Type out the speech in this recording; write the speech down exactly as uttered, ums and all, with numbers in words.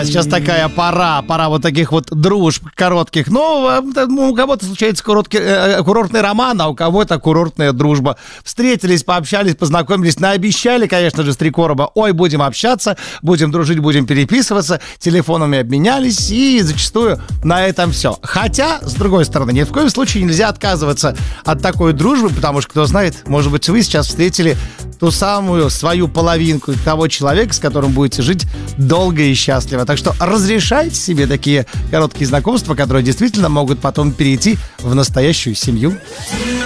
Сейчас такая пора, пора вот таких вот дружб коротких. Но у кого-то случается короткий, э, курортный роман, а у кого-то курортная дружба. Встретились, пообщались, познакомились, наобещали, конечно же, с три короба. Ой, будем общаться, будем дружить, будем переписываться, телефонами обменялись, и зачастую на этом все. Хотя, с другой стороны, ни в коем случае нельзя отказываться от такой дружбы, потому что, кто знает, может быть, вы сейчас встретили ту самую свою половинку, того человека, с которым будете жить долго и счастливо. Так что разрешайте себе такие короткие знакомства, которые действительно могут потом перейти в настоящую семью.